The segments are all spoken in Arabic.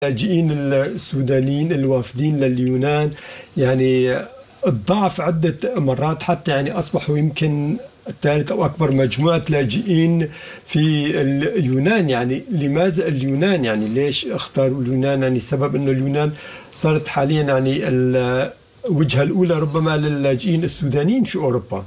اللاجئين السودانيين الوافدين لليونان يعني الضعف عدة مرات، حتى يعني أصبحوا يمكن الثالث أو أكبر مجموعة لاجئين في اليونان. يعني لماذا اليونان؟ يعني ليش اختاروا اليونان؟ يعني سبب أنه اليونان صارت حاليا يعني الوجهة الأولى ربما للاجئين السودانيين في أوروبا.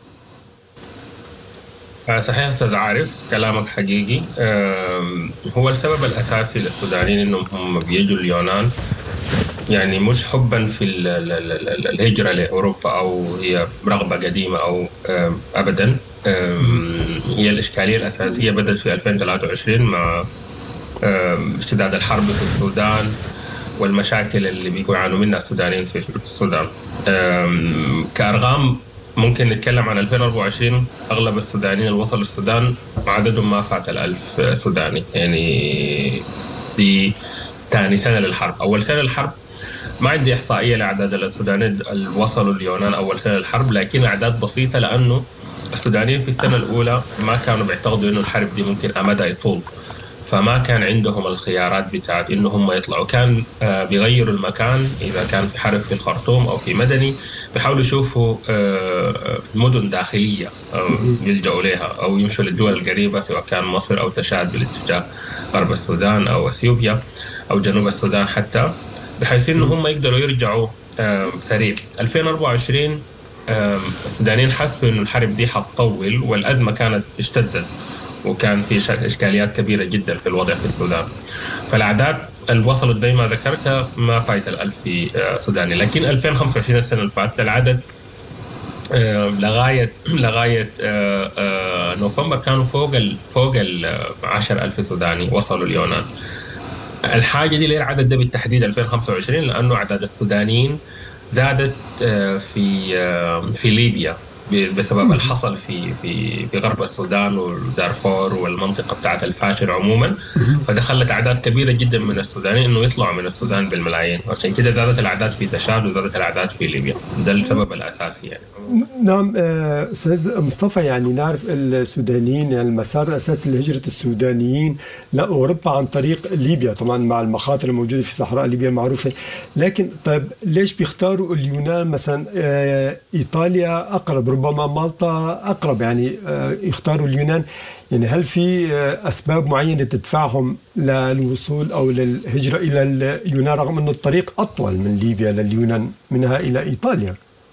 صحيح أستاذ عارف، كلامك حقيقي. هو السبب الأساسي للسودانيين إنهم هم بيجوا اليونان، يعني مش حبا في الهجرة لأوروبا أو هي رغبة قديمة أو أبدا. هي الإشكالية الأساسية بدأت في 2023 مع اشتداد الحرب في السودان والمشاكل اللي بيكونوا يعانوا منها السودانيين في السودان. كأرقام ممكن نتكلم عن 2024 أغلب السودانيين اللي وصلوا السودان عددهم ما فات 1000 سوداني. يعني دي ثاني سنة للحرب. أول سنة للحرب ما عندي إحصائية لأعداد السودانيين اللي وصلوا اليونان أول سنة للحرب، لكن أعداد بسيطة لأنه السودانيين في السنة الأولى ما كانوا بيعتقدوا إنه الحرب دي ممكن أمدها يطول، فما كان عندهم الخيارات بتاعت إنه هم يطلعوا. كان بيغيروا المكان، إذا كان في حرب في الخرطوم أو في مدني بيحاولوا يشوفوا مدن داخلية يلجأوا لها أو يمشوا للدول القريبة، سواء كان مصر أو تشاد بالاتجاه غرب السودان أو أثيوبيا أو جنوب السودان حتى، بحيث إنه هم يقدروا يرجعوا سريع. 2024 السودانيين حسوا إنه الحرب دي حتطول والأزمة كانت اشتدت، وكان في إشكاليات كبيرة جدا في الوضع في السودان، فالأعداد اللي وصلت زي ما ذكرت ما فايت 1000 في سوداني. لكن 2025 السنة اللي فاتت العدد لغاية نوفمبر كانوا فوق ال 10,000 سوداني وصلوا اليونان. الحاجة دي ليه العدد ده بالتحديد 2025؟ لأنه أعداد السودانيين زادت في ليبيا بسبب الحصل في غرب السودان ودارفور والمنطقة بتاعت الفاشر عموما، فدخلت أعداد كبيرة جدا من السودانيين إنه يطلعوا من السودان بالملايين، وعشان كده زادت الأعداد في تشاد وزادت الأعداد في ليبيا. ده السبب الأساسي يعني. نعم أستاذ مصطفى، يعني نعرف السودانيين يعني المسار الأساسي لهجرة السودانيين لأوروبا عن طريق ليبيا، طبعا مع المخاطر الموجودة في صحراء ليبيا المعروفة. لكن طيب ليش بيختاروا اليونان مثلا؟ إيطاليا أقرب، ربما مالطا أقرب، يعني يختاروا اليونان. يعني هل في أسباب معينة تدفعهم للوصول أو للهجرة إلى اليونان رغم أن الطريق أطول من ليبيا لليونان منها إلى إيطاليا؟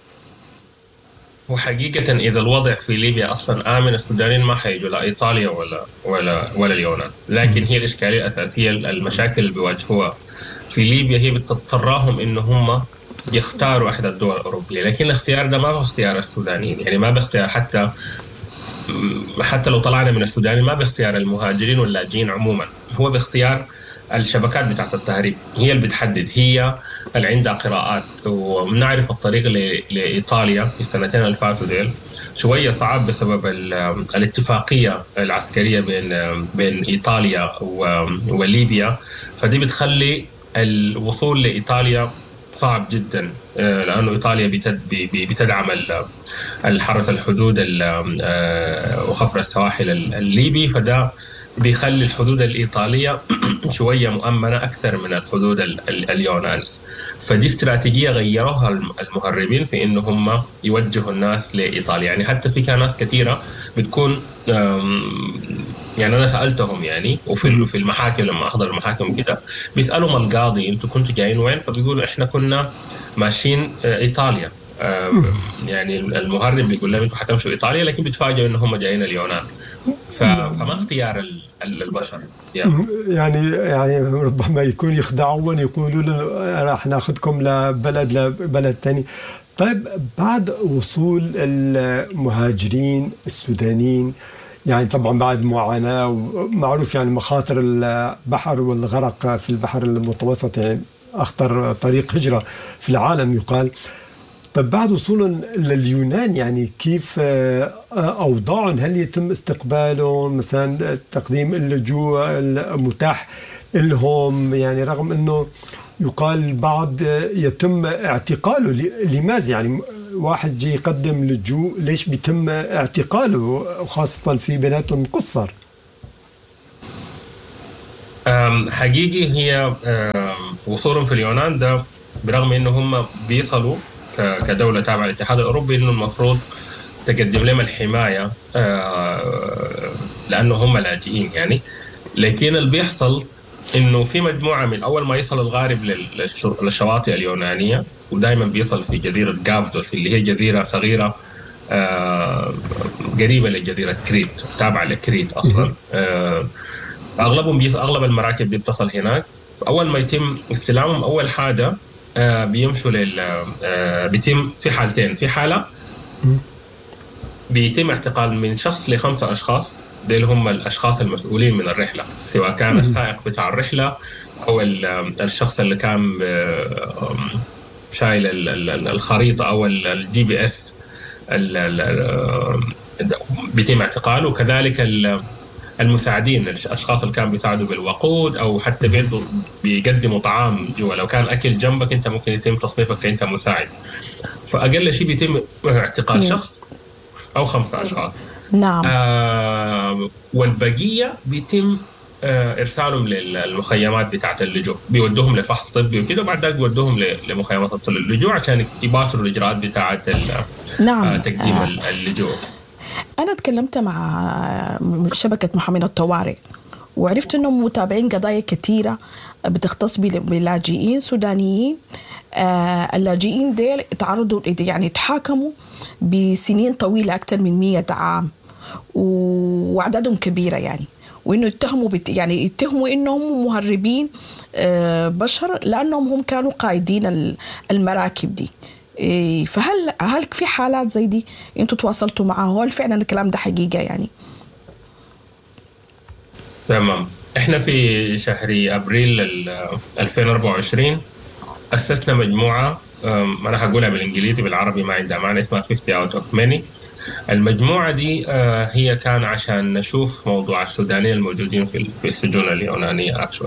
وحقيقة إذا الوضع في ليبيا أصلا آمن، السودانيين ما حيجوا لا إيطاليا ولا اليونان. لكن هي الإشكالية الأساسية، المشاكل اللي بيواجهوها في ليبيا هي بتضطرهم إنه هم يختاروا أحد الدول الأوروبية، لكن الاختيار ده ما هو اختيار السودانيين، يعني ما باختيار حتى لو طلعنا من السودان ما باختيار المهاجرين واللاجئين عموما، هو باختيار الشبكات بتاعت التهريب. هي اللي بتحدد، هي اللي عندها قراءات. وبنعرف الطريق لإيطاليا في السنتين اللي فاتوا ديل شوية صعب بسبب الاتفاقية العسكرية بين إيطاليا وليبيا، فدي بتخلي الوصول لإيطاليا صعب جدا، لأنه إيطاليا بتدعم الحرس الحدود وخفر السواحل الليبي، فده بيخلي الحدود الإيطالية شوية مؤمنة أكثر من الحدود اليوناني. فدي استراتيجية غيروها المهربين في إنه هم يوجهوا الناس لإيطاليا. يعني حتى في ناس كثيرة بتكون، يعني أنا سألتهم يعني وفي المحاكم لما أحضر المحاكم كده بيسألهم القاضي أنتوا كنتوا جايين وين؟ فبيقولوا إحنا كنا ماشيين إيطاليا. يعني المهرب بيقول لهم أنتوا حتمشوا إيطاليا، لكن بيتفاجئوا إن هم جايين اليونان. فما اختيار البشر يعني ربما يكون يخدعون، يقولوا له راح ناخذكم لبلد ثاني. طيب بعد وصول المهاجرين السودانيين، يعني طبعا بعد معاناة ومعروف يعني مخاطر البحر والغرق في البحر المتوسط، يعني أخطر طريق هجرة في العالم يقال. طيب بعد وصولهم لليونان يعني كيف أوضاعهم؟ هل يتم استقبالهم مثلا، تقديم اللجوء المتاح لهم؟ يعني رغم أنه يقال البعض يتم اعتقاله، لماذا يعني واحد جي يقدم لجوء ليش بيتم اعتقاله، وخاصة في بيناتهم قصر؟ حقيقي هي وصولهم في اليونان ده برغم انه هم بيصلوا كدولة تابعة للاتحاد الأوروبي إنه المفروض تقدم لهم الحماية لأنه هم لاجئين يعني. لكن اللي بيحصل إنه في مجموعة من أول ما يصل الغارب للشواطئ اليونانية، ودائما بيصل في جزيرة غافدوس اللي هي جزيرة صغيرة قريبة لجزيرة كريت، تابعة لكريت أصلا. أغلب المراكب دي بتصل هناك. أول ما يتم استلامهم أول حاجة بيمشوا بيتم في حالتين. في حالة بيتم اعتقال من شخص ل5 أشخاص، دول هم الأشخاص المسؤولين من الرحلة، سواء كان السائق بتاع الرحلة أو الشخص اللي كان شايل الخريطة أو الGPS بيتم اعتقاله. وكذلك المساعدين، الاشخاص اللي كانوا بيساعدوا بالوقود او حتى بيقدموا طعام جوا، لو كان اكل جنبك انت ممكن يتم تصنيفك كأنت مساعد. فاقل شيء بيتم اعتقال شخص او 5 اشخاص. نعم. والبقيه بيتم ارسالهم للمخيمات بتاعه اللجوء، بيودوهم لفحص طبي وكده، وبعد ذلك بيودوهم لمخيمات اللجوء عشان يباشروا الاجراءات بتاعه نعم. تقديم اللجوء. أنا تكلمت مع شبكة محامين الطوارئ وعرفت أنهم متابعين قضايا كثيرة بتختص بلاجئين سودانيين. اللاجئين ديل تعرضوا يعني تحاكموا بسنين طويلة أكثر من 100 عام وأعدادهم كبيرة يعني، وإنه يتهموا إنهم مهربين بشر لأنهم هم كانوا قائدين المراكب دي. فهل في حالات زي دي انتوا تواصلتوا معاه؟ هل فعلا الكلام ده حقيقة يعني؟ تمام. احنا في شهر ابريل 2024 اسسنا مجموعة، انا هقولها بالانجليزي، بالعربي ما عندها معنى، اسمها 50 out of many. المجموعة دي هي كان عشان نشوف موضوع السودانيين الموجودين في السجون اليونانية. اكشوال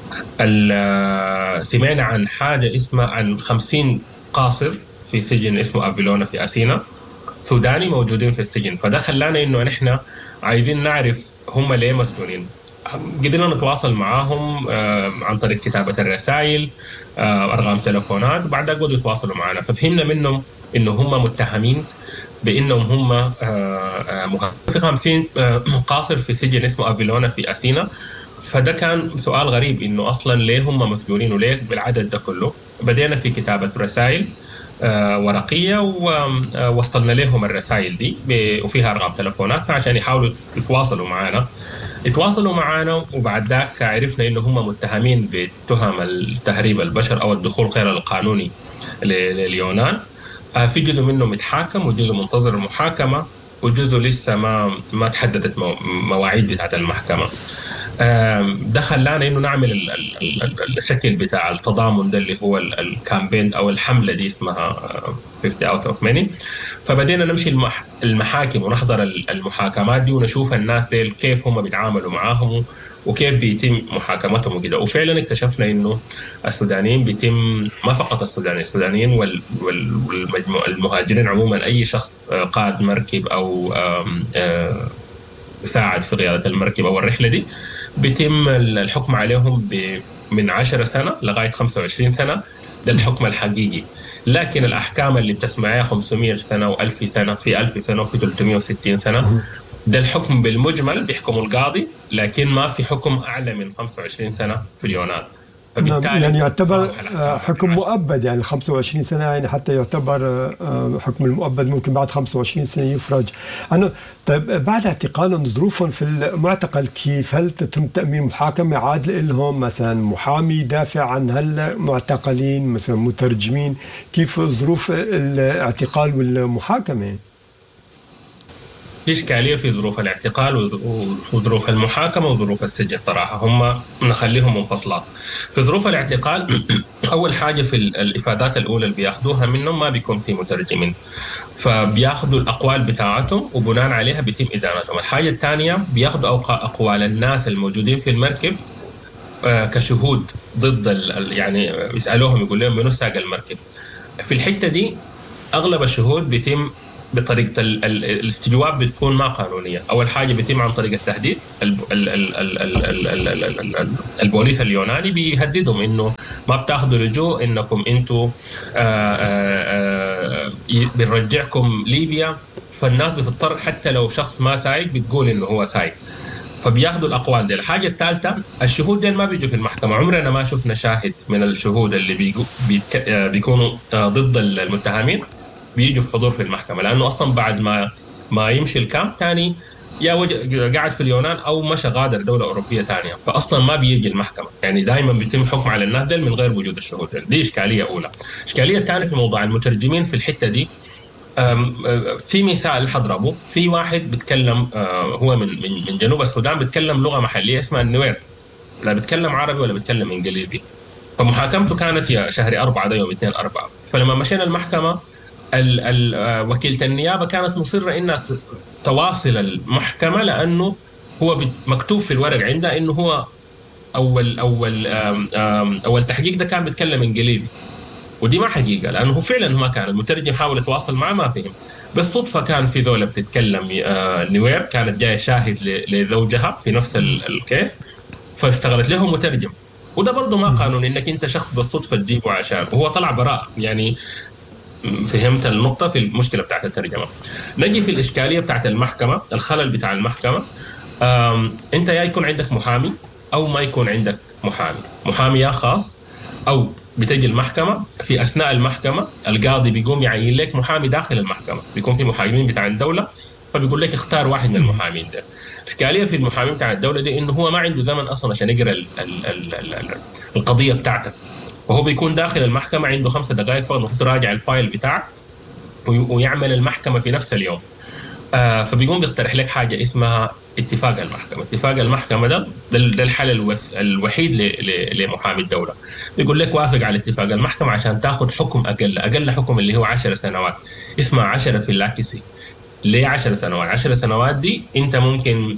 سمعنا عن حاجة اسمها عن 50 قاصر في سجن اسمه أفيلونا في أثينا سوداني موجودين في السجن. فده خلانا إنه نحن عايزين نعرف هم ليه مسجونين. قدرنا نتواصل معاهم عن طريق كتابة الرسائل، أرقام تلفونات، وبعد ذلك بدوا يتواصلوا معنا. ففهمنا منهم إنه هم متهمين بإنهم هم في 50 قاصر في سجن اسمه أفيلونا في أثينا. فده كان سؤال غريب، إنه أصلاً ليه هم مسجونين وليه بالعدد ده كله. بدينا في كتابة رسائل ورقية ووصلنا لهم الرسائل دي وفيها أرقام تلفوناتنا عشان يحاولوا يتواصلوا معنا. وبعد ذاك عرفنا إنه هم متهمين بتهم التهريب البشر أو الدخول غير القانوني لليونان. في جزء منهم متحاكم وجزء منتظر المحاكمة، وجزء لسه ما تحددت مواعيد بتاعت المحكمة. ده خلانا انه نعمل الشكل بتاع التضامن ده اللي هو الكامبين او الحمله دي اسمها 50 out of many. فبدينا نمشي المحاكم ونحضر المحاكمات دي ونشوف الناس دي كيف هم بيتعاملوا معاهم وكيف بيتم محاكمتهم وكده. وفعلا اكتشفنا انه السودانيين بيتم، ما فقط السودانيين والمهاجرين عموما، اي شخص قائد مركب او يساعد في قياده المركب او الرحله دي، بيتم الحكم عليهم من 10 سنة لغاية 25 سنة. ده الحكم الحقيقي. لكن الأحكام اللي بتسمعها 500 سنة و1000 سنة، في 1000 سنة وفي 360 سنة، ده الحكم بالمجمل بيحكم القاضي، لكن ما في حكم أعلى من 25 سنة في اليونان. يعني يعتبر حكم مؤبد، يعني 25 سنة، يعني حتى يعتبر حكم المؤبد ممكن بعد 25 سنة يفرج عنه. طيب بعد اعتقالهم ظروفهم في المعتقل كيف؟ هل تتم تأمين محاكمة عادلة لهم، مثلا محامي يدافع عن هالمعتقلين، مثلا مترجمين؟ كيف ظروف الاعتقال والمحاكمة؟ في إشكالية في ظروف الاعتقال وظروف المحاكمة وظروف السجن صراحة، هم نخليهم منفصلات. في ظروف الاعتقال أول حاجة في الإفادات الأولى اللي بياخدوها منهم ما بيكون في مترجمين، فبياخدوا الأقوال بتاعتهم وبناء عليها بيتم إدانتهم. الحاجة الثانية بياخدوا أقوال الناس الموجودين في المركب كشهود ضد يعني يسألوهم يقول لهم منو ساق المركب. في الحتة دي أغلب الشهود بيتم بطريقة الاستجواب بتكون ما قانونية. أول حاجة بيتم عن طريق التهديد. البوليس اليوناني بيهددهم إنه ما بتاخذوا لجوء، إنكم أنتوا بنرجعكم ليبيا. فالناس بتضطر حتى لو شخص ما سايق بتقول إنه هو سايق، فبياخذوا الأقوال دي. الحاجة الثالثة، الشهود دي ما بيجوا في المحكمة. عمرنا ما شفنا شاهد من الشهود اللي بيكونوا ضد المتهمين بيجوا في حضور في المحكمة، لأنه أصلا بعد ما يمشي الكامب تاني يا قاعد في اليونان أو مشى غادر دولة أوروبية تانية، فأصلا ما بيجي المحكمة. يعني دائما بيتم حكم على الناس من غير وجود الشهود. دي إشكالية أولى. إشكالية ثانية في موضوع المترجمين في الحتة دي، في مثال حضربه. في واحد بيتكلم هو من جنوب السودان، بيتكلم لغة محلية اسمها النوير، لا بيتكلم عربي ولا بيتكلم إنجليزي. فمحاكمته كانت يا شهر 4 ده يوم 2/4. فلما مشينا المحكمة وكيلة النيابة كانت مصرة إنها تواصل المحكمة، لأنه هو مكتوب في الورق عندها إنه هو أول تحقيق ده كان بيتكلم إنجليزي، ودي ما حقيقة، لأنه هو فعلا ما كان. المترجم حاول يتواصل معه ما فهم. بس صدفة كان في ذولة بتتكلم نوير، كانت جاية شاهد لزوجها في نفس الكيس، فاشتغلت له مترجم. وده برضه ما قانون إنك أنت شخص بالصدفة تجيبه عشان، وهو طلع براء. يعني فهمت النقطة في المشكلة بتاعت الترجمة. نجي في الإشكالية بتاعت المحكمة، الخلل بتاع المحكمة. أنت يا يكون عندك محامي أو ما يكون عندك محامي يا خاص، أو بتجي المحكمة في أثناء المحكمة القاضي بيقوم يعين لك محامي داخل المحكمة. بيكون في محامين بتاع الدولة، فبيقول لك اختار واحد من المحامين ده. الإشكالية في المحامين بتاع الدولة دي إنه هو ما عنده زمن أصلا عشان يقرأ القضية بتاعتك، وهو بيكون داخل المحكمة عنده 5 دقائق فقط المفروض يراجع الفايل بتاعك ويعمل المحكمة في نفس اليوم. فبيقوم بيقترح لك حاجة اسمها اتفاق المحكمة. اتفاق المحكمة ده الحل الوحيد لمحامي الدولة. بيقول لك وافق على اتفاق المحكمة عشان تاخذ حكم أقل حكم اللي هو 10 سنوات، اسمها 10 في اللاكسي. ليه 10 سنوات؟ 10 سنوات دي انت ممكن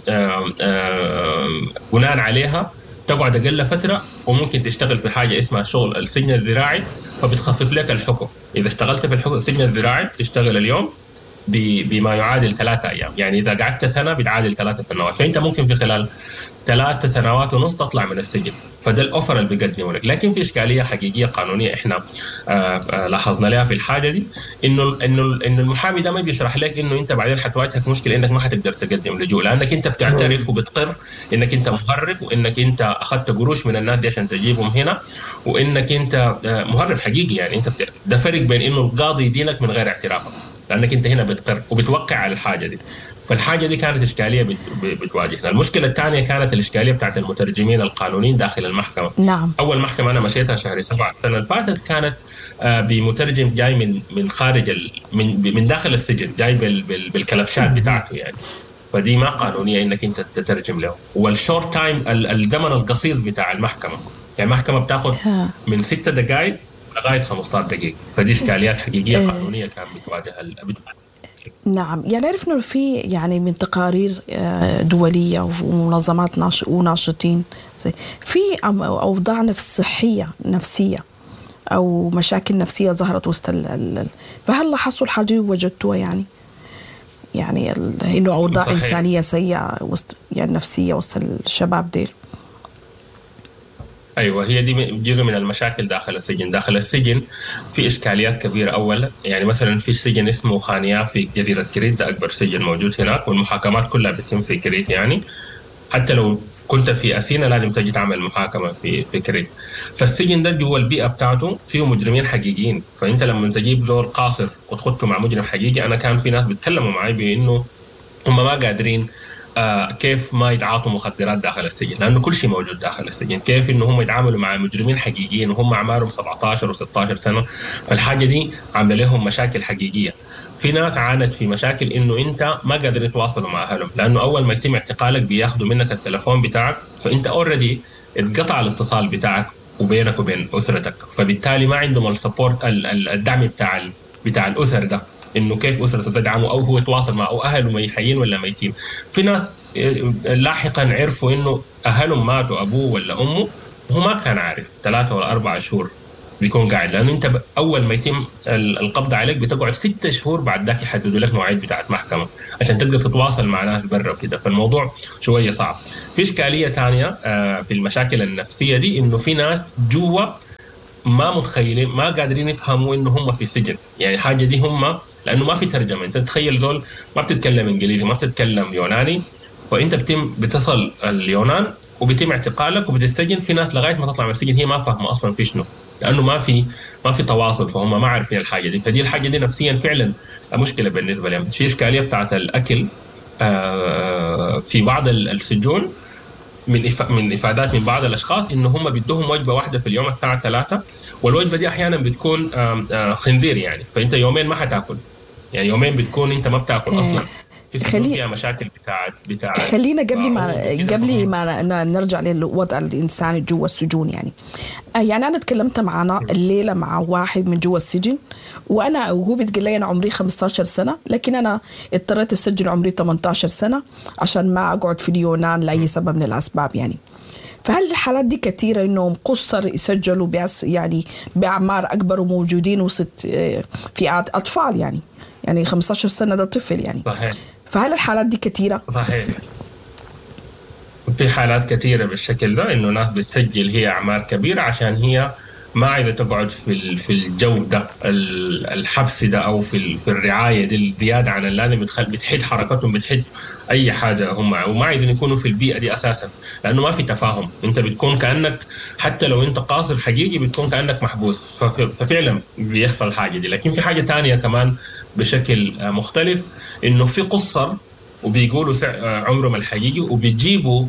بناء عليها تقعد أقل فترة، وممكن تشتغل في حاجة اسمها شغل السجن الزراعي، فبتخفف لك الحكم. إذا اشتغلت في السجن الزراعي تشتغل اليوم بما يعادل 3 أيام. يعني إذا قعدت سنة بتعادل 3 سنوات، فأنت ممكن في خلال 3 سنوات ونص تطلع من السجن. فده الأوفر اللي بيقدمه لك. لكن في إشكالية حقيقية قانونية إحنا لاحظنا لها في الحاجة دي، إنه المحامي ده ما بيشرح لك إنه أنت بعدين حتواجهك مشكلة إنك ما حتقدر تقدم لجوء، لأنك أنت بتعترف وبتقر إنك أنت مهرب، وإنك أنت أخذت قروش من الناس دي عشان تجيبهم هنا، وإنك أنت مهرب حقيقي. يعني أنت ده فرق بين إنه القاضي يدينك من غير اعترافك، لأنك أنت هنا بتقر وبتوقع على الحاجة دي. فالحاجة دي كانت إشكالية بتواجهنا. المشكلة الثانية كانت الإشكالية بتاعت المترجمين القانونيين داخل المحكمة. نعم. أول محكمة أنا مشيتها شهر 7 السنة اللي فاتت كانت بمترجم جاي من خارج من داخل السجن، جاي بالكلبشات بتاعته يعني. فدي ما قانونية إنك أنت تترجم له. والشورت تايم، الزمن القصير بتاع المحكمة، يعني المحكمة بتاخذ من 6 دقائق لغاية 15 دقيقة. فدي إشكاليات حقيقية قانونية كانت بتواجه. نعم. يعني عرف إنه في يعني من تقارير دولية ومنظمات وناشطين في أوضاع نفسية أو مشاكل نفسية ظهرت وسط فهل لاحظتوا الحاجة وجدتوها؟ يعني إنه أوضاع صحيح. إنسانية سيئة وسط يعني نفسية وسط الشباب ديل. أيوة، هي دي جزء من المشاكل داخل السجن. داخل السجن في إشكاليات كبيرة. أولا يعني مثلا في سجن اسمه خانيا في جزيرة كريت، ده أكبر سجن موجود هناك، والمحاكمات كلها بتتم في كريت. يعني حتى لو كنت في أثينا لازم تجي تعمل محاكمة في كريت. فالسجن ده جوا البيئة بتاعته فيه مجرمين حقيقيين. فأنت لما تجيب دور قاصر وتخطه مع مجرم حقيقي، أنا كان في ناس بيتكلموا معي بأنه هم ما قادرين كيف ما يتعاطوا مخدرات داخل السجن، لأنه كل شيء موجود داخل السجن. كيف إنه هم يتعاملوا مع مجرمين حقيقيين وهم أعمارهم 17 و16 سنة. فالحاجة دي عاملة لهم مشاكل حقيقية. في ناس عانت في مشاكل إنه أنت ما قادر يتواصلوا مع أهلهم، لأنه أول ما يتم اعتقالك بياخدوا منك التلفون بتاعك، فأنت أوريدي اتقطع الاتصال بتاعك وبينك وبين أسرتك. فبالتالي ما عندهم السبورت، الدعم بتاع الأسر ده، إنه كيف أسرته تدعمه أو هو يتواصل مع أو أهله حيين ولا ميتين. في ناس لاحقا عرفوا إنه أهلهم ماتوا، أبوه ولا أمه، وهو ما كان عارف 3 ولا 4 شهور بيكون قاعد، لانه انت اول ما يتم القبض عليك بتقعد 6 شهور بعد ذاك يحددوا لك مواعيد بتاعت محكمه عشان تقدر تتواصل مع ناس برا وكده، فالموضوع شويه صعب. في اشكاليه ثانيه في المشاكل النفسيه دي، انه في ناس جوا ما متخيلين، ما قادرين يفهموا انه هم في سجن، يعني حاجه دي هم لانه ما في ترجمه. انت تتخيل زول ما بتتكلم انجليزي ما بتتكلم يوناني، فانت بتصل اليونان وبيتم اعتقالك وبتستجن. في ناس لغايه ما تطلع من السجن هي ما فاهمه اصلا في شنو، لانه ما في تواصل، فهم ما عارفين الحاجه دي. فدي الحاجه دي نفسيا فعلا مشكله بالنسبه لهم. في اشكاليه بتاعت الاكل في بعض السجون، من افادات من بعض الاشخاص انه هم بيدوهم وجبه واحده في اليوم الساعه 3، والوجبه دي احيانا بتكون خنزير يعني، فانت يومين ما حتاكل، يعني يومين بتكون انت ما بتاكل اصلا. فيها مشاكل بتاع خلينا قبل ما نرجع للوضع الانساني جوا السجون. يعني انا تكلمت معنا الليله مع واحد من جوا السجن، وهو بتقول لي انا عمري 15 سنه، لكن انا اضطريت اسجل عمري 18 سنه عشان ما اقعد في اليونان لاي سبب من الاسباب. يعني فهل الحالات دي كثيره انهم قصر يسجلوا يعني باعمار اكبر وموجودين وسط فئات اطفال، يعني 15 سنه ده طفل يعني. صحيح. فهل الحالات دي كثيرة؟ صحيح. في حالات كثيرة بالشكل ده، إنه ناس بتسجل هي أعمار كبيرة عشان هي ما عايزة تقعد في الجو ده الحبس ده أو في الرعاية دي الزيادة عن اللازم، بتحد حركتهم، بتحد أي حاجة هم، وما عايزين يكونوا في البيئة دي أساسا، لأنه ما في تفاهم. أنت بتكون كأنك حتى لو أنت قاصر حقيقي بتكون كأنك محبوس، ففعلا بيحصل الحاجة دي. لكن في حاجة تانية كمان بشكل مختلف، إنه في قصر وبيقولوا عمرهم الحقيقي وبيجيبوا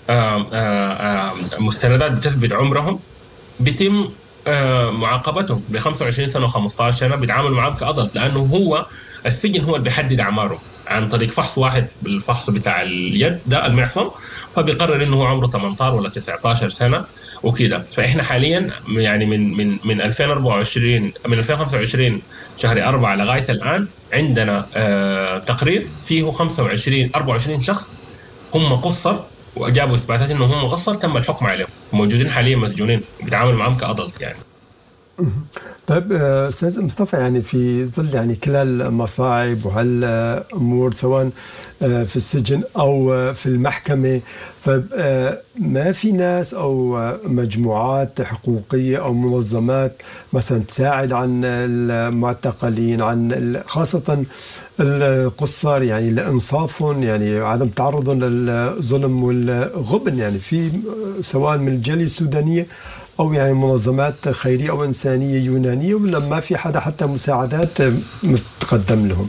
مستندات بتثبت عمرهم، بيتم معاقبتهم ب 25 سنة و15 سنة، بيتعاملوا معهم كأضل، لأنه هو السجن هو اللي بيحدد أعمارهم عن طريق فحص واحد بالفحص بتاع اليد ده المعصم، فبيقرر إنه هو عمره 18 ولا 19 سنة وكده. فإحنا حاليا يعني من 2024 من 2025 شهر 4 لغاية الآن عندنا تقرير فيه 24 شخص هم قصر وأجابوا إثباتات إنه هم قصر، تم الحكم عليهم، موجودين حاليا مسجونين بيتعامل معهم كأضلت يعني. طيب أستاذ مصطفى، يعني في ظل يعني كل المصاعب وهالأمور سواء في السجن أو في المحكمة، ما في ناس أو مجموعات حقوقية أو منظمات مثلا تساعد عن المعتقلين، عن خاصة القصار، يعني لإنصافهم، يعني عدم تعرضهم للظلم والغبن، يعني في سواء من الجالية السودانية أو يعني منظمات خيرية أو إنسانية يونانية، ولا ما في حدا حتى مساعدات متقدم لهم؟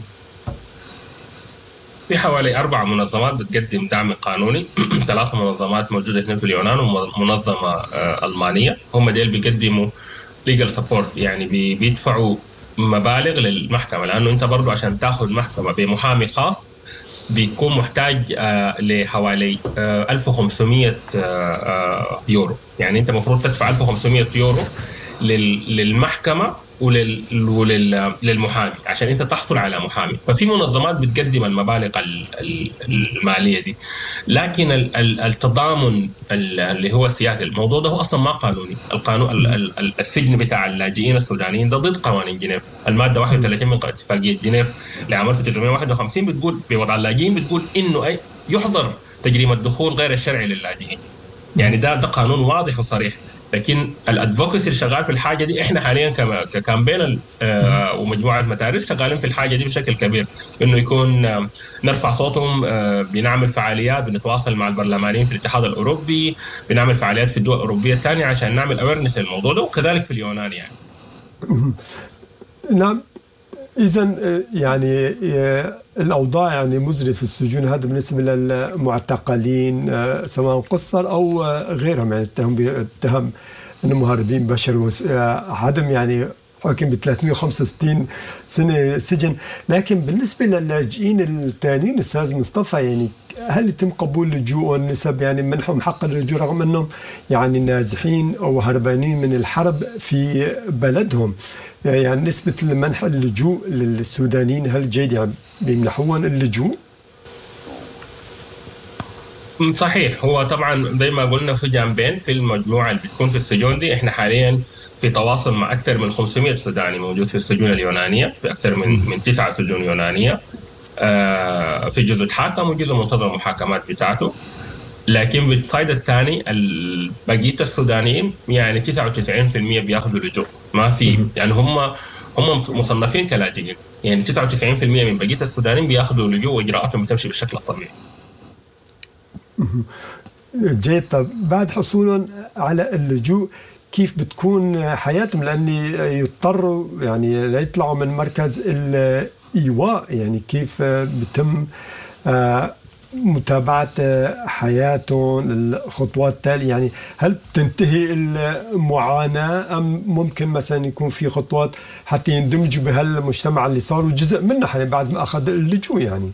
في حوالي 4 منظمات بتقدم دعم قانوني 3 منظمات موجودة هنا في اليونان ومنظمة ألمانية، هم ديل بيقدموا legal support، يعني بيدفعوا مبالغ للمحكمة، لأنه أنت برضو عشان تأخذ محكمة بمحامي خاص بيكون محتاج لحوالي 1500 يورو، يعني أنت مفروض تدفع 1500 يورو للمحكمة وللمحامي عشان انت تحصل على محامي. ففي منظمات بتقدم المبالغ الماليه دي، لكن التضامن اللي هو السياسي، الموضوع ده هو اصلا ما قانوني. القانون السجن بتاع اللاجئين السودانيين ده ضد قوانين جنيف. الماده 31 من اتفاقيه جنيف لعام 1951 بتقول بوضع اللاجئين، بتقول انه يحظر تجريم الدخول غير الشرعي للاجئين، يعني ده قانون واضح وصريح. لكن الادفوكسي اللي شغال في الحاجه دي، احنا حاليا ككامبين ومجموعه مدارس شغالين في الحاجه دي بشكل كبير، انه يكون نرفع صوتهم، بنعمل فعاليات، بنتواصل مع البرلمانيين في الاتحاد الاوروبي، بنعمل فعاليات في الدول الاوروبيه الثانيه عشان نعمل اويرنس للموضوع ده، وكذلك في اليونان يعني. نعم، إذن يعني الأوضاع يعني مزرية في السجون، هذا بالنسبة للمعتقلين سواء قصر أو غيرهم، يعني اتهم أنهم مهربين بشر، عدم يعني حاكم ب 365 سنة سجن. لكن بالنسبة للاجئين الثانيين أستاذ مصطفى، يعني هل يتم قبول لجوء نسب يعني منحهم حق اللجوء رغم أنهم يعني نازحين أو هربانين من الحرب في بلدهم؟ يعني نسبة منح اللجوء للسودانيين هل جيد، يعني بيمنحون اللجوء؟ صحيح. هو طبعا زي ما قلنا في جانبين في المجموعة اللي بتكون في السجون دي. احنا حاليا في تواصل مع أكثر من 500 سوداني موجود في السجون اليونانية، في أكثر من 9 سجون يونانية. في جزء تحاكم وجزء منتظر المحاكمات بتاعته. لكن بالصيد الثاني بقية السودانيين يعني 99% بياخذوا لجوء، ما في يعني هم مصنفين كلاجئين. يعني 99% من بقية السودانيين بياخذوا لجوء وإجراءاتهم بتمشي بالشكل الطبيعي. جيد. طب بعد حصولهم على اللجوء كيف بتكون حياتهم؟ لأني يضطروا يعني ليطلعوا من مركز الإيواء، يعني كيف بتم متابعة حياتهم، الخطوات التالية؟ يعني هل بتنتهي المعاناة أم ممكن مثلا يكون في خطوات حتى يندمجوا بهالمجتمع اللي صاروا جزء منه يعني بعد ما أخذ اللجوء؟ يعني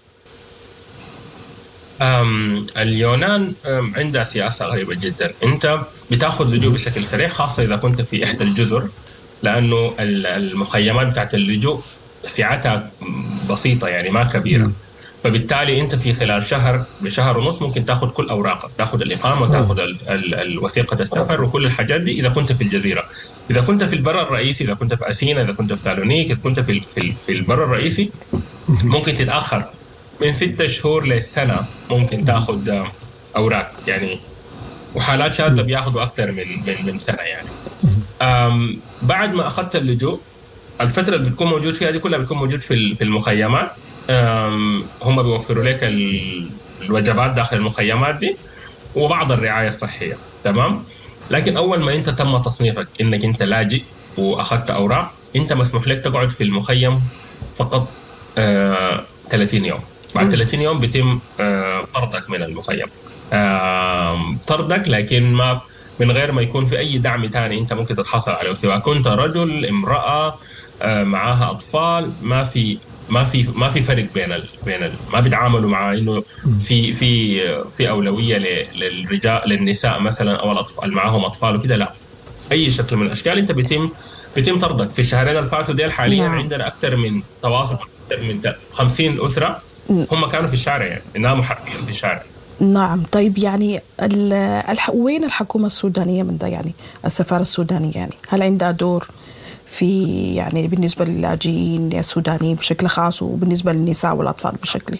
اليونان عندها سياسة غريبة جدا. أنت بتاخذ لجوء بشكل سريع، خاصة إذا كنت في إحدى الجزر، لأنه المخيمات بتاعت اللجوء سعتها بسيطة يعني ما كبيرة. فبالتالي أنت في خلال بشهر ونص ممكن تاخذ كل أوراقك، تاخذ الإقامة وتاخذ الوثيقة السفر وكل الحاجات دي إذا كنت في الجزيرة. إذا كنت في البر الرئيسي، إذا كنت في أثينا، إذا كنت في ثالونيك، إذا كنت في البر الرئيسي، ممكن تتأخر من 6 شهور لسنة ممكن تاخذ أوراق يعني. وحالات شاذة بياخذوا أكثر من سنة يعني. بعد ما أخذت اللجوء، الفترة اللي بتكون موجود فيها دي كلها بتكون موجود في المخيمات. هم بيوفروا لك الوجبات داخل المخيمات دي وبعض الرعاية الصحية، تمام. لكن أول ما أنت تم تصنيفك إنك أنت لاجئ وأخذت أوراق، أنت مسموح لك تقعد في المخيم فقط 30 يوم. بعد 30 يوم بيتم طردك من المخيم. طردك، لكن ما من غير ما يكون في أي دعم تاني أنت ممكن تتحصل عليه، سواء كنت رجل، امرأة، معاها أطفال. ما في فرق بين ما بيتعاملوا مع إنه في أولوية للرجال للنساء مثلا أو الأطفال معاهم أطفال وكده. لا، أي شكل من الأشكال أنت بيتم طردك. في الشهرين اللي فاتوا ديل حاليا عندنا أكثر من تواصل أكثر من 50 أسرة هم كانوا في الشارع، يعني إنهم محاربين في الشارع. نعم. طيب يعني وين الحكومة السودانية من ده؟ يعني السفارة السودانية يعني هل عندها دور في يعني بالنسبة للاجئين السودانيين بشكل خاص وبالنسبة للنساء والأطفال بشكل؟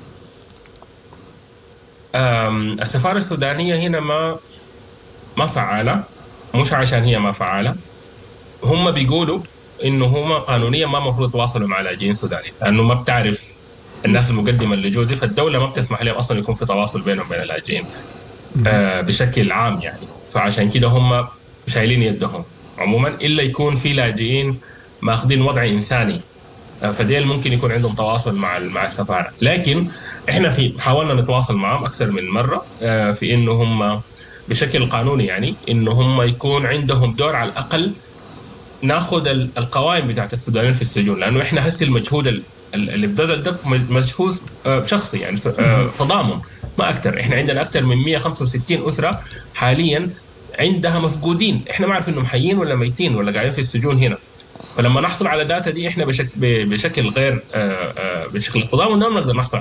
السفارة السودانية هنا ما فعالة، مش عشان هي ما فعالة. هم بيقولوا إنه هم قانونيا ما مفروض يتواصلوا مع لاجئين سودانيين، لأنه ما بتعرف الناس المقدمة اللجوء دي، فالدولة ما بتسمح لهم أصلا يكون في تواصل بينهم وبين اللاجئين بشكل عام يعني. فعشان كده هم شايلين يدهم عموما، إلا يكون في لاجئين ماخذين وضع إنساني، فديل ممكن يكون عندهم تواصل مع السفارة. لكن إحنا حاولنا نتواصل معهم أكثر من مرة في إنه هم بشكل قانوني يعني إنه هم يكون عندهم دور على الأقل ناخذ القوائم بتاعت السودانيين في السجون، لأنه إحنا هسه المجهود اللي بذل ده مجهود شخصي يعني تضامن ما أكثر. إحنا عندنا أكثر من 165 أسرة حاليا عندها مفقودين، إحنا ما عارف إنهم حيين ولا ميتين ولا قاعدين في السجون هنا. فلما نحصل على داتا دي إحنا بشكل غير بشكل التضامن ما نقدر نحصل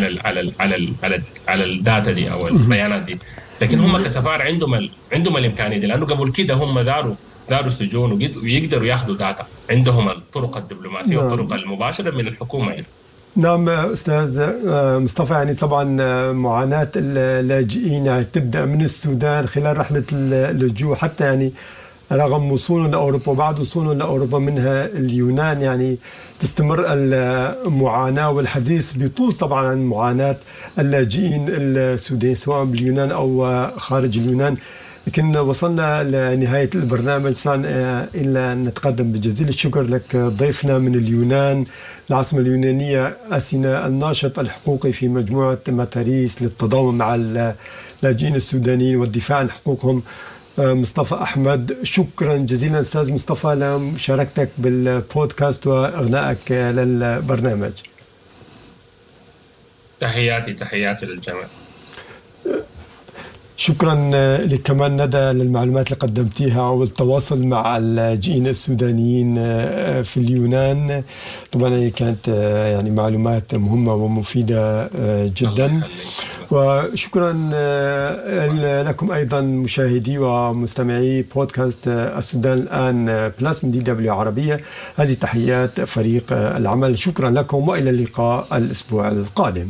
على الداتا دي أو البيانات دي. لكن هم كسفارة عندهم الإمكانية دي، لأنه قبل كده هم زاروا السجون ويقدروا ياخذوا داتا، عندهم الطرق الدبلوماسية والطرق المباشرة من الحكومة. نعم أستاذ مصطفى، يعني طبعا معاناة اللاجئين يعني تبدأ من السودان خلال رحلة اللجوء حتى يعني رغم وصولهم لأوروبا وبعد وصولهم لأوروبا منها اليونان، يعني تستمر المعاناة والحديث بيطول طبعا عن معاناة اللاجئين السودانيين سواء باليونان أو خارج اليونان. لكن وصلنا لنهاية البرنامج، إلا أن نتقدم بجزيل الشكر لك ضيفنا من اليونان العاصمة اليونانية أثينا، الناشط الحقوقي في مجموعة ماتاريس للتضامن مع اللاجئين السودانيين والدفاع عن حقوقهم، مصطفى أحمد. شكرا جزيلا أستاذ مصطفى لمشاركتك بالبودكاست وإغنائك للبرنامج. تحياتي للجميع. شكرا لك كمان ندى للمعلومات اللي قدمتيها والتواصل مع اللاجئين السودانيين في اليونان. طبعا كانت يعني معلومات مهمة ومفيدة جدا. وشكرا لكم أيضا مشاهدي ومستمعي بودكاست السودان الآن بلاس من DW عربية. هذه تحيات فريق العمل. شكرا لكم وإلى اللقاء الأسبوع القادم.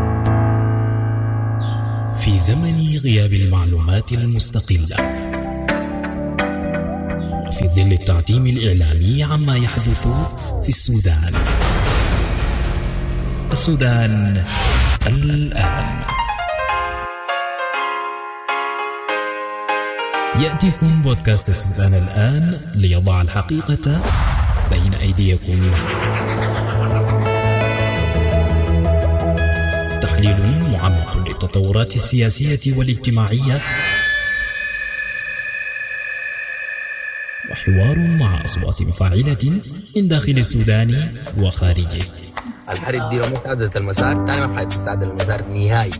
في زمن غياب المعلومات المستقلة، في ظل التعتيم الإعلامي عما يحدث في السودان. السودان الآن. يأتيكم بودكاست السودان الآن ليضع الحقيقة بين أيديكم. تحليل معمق للتطورات السياسية والاجتماعية، وحوار مع أصوات فاعلة من داخل السودان وخارجه. الحرب دي مساعدة المسار تاني، ما في حاجة تساعد المسار نهائي.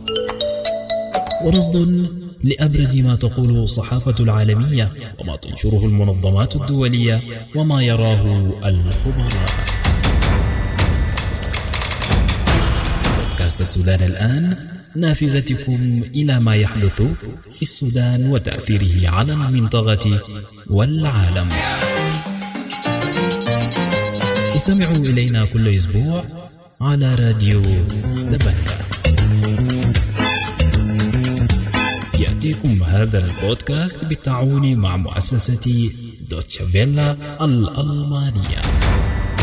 ورصد لأبرز ما تقوله الصحافة العالمية وما تنشره المنظمات الدولية وما يراه الخبراء. بودكاست السودان الآن، نافذتكم إلى ما يحدث في السودان وتأثيره على المنطقة والعالم. استمعوا إلينا كل أسبوع على راديو لبنان. يأتيكم هذا البودكاست بالتعاون مع مؤسسة دوتشا فيلا الألمانية.